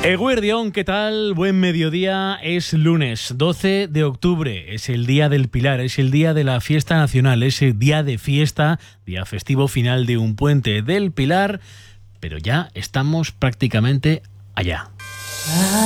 Eguerdión, ¿qué tal? Buen mediodía. Es lunes 12 de octubre, es el Día del Pilar, es el día de la fiesta nacional, es el día de fiesta, día festivo final de un puente del Pilar, pero ya estamos prácticamente allá.